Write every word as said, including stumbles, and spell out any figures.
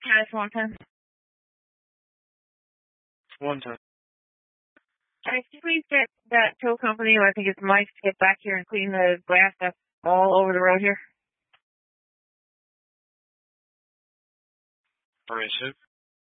Cash one time. One time. Can you please get that tow company, or I think it's Mike, to get back here and clean the grass that's all over the road here? All right, sir.